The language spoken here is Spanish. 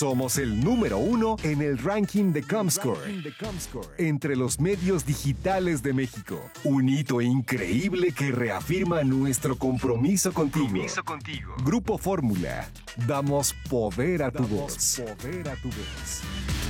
Somos el número 1 en el ranking de Comscore entre los medios digitales de México. Un hito increíble que reafirma nuestro compromiso contigo. Grupo Fórmula. Damos poder a tu voz.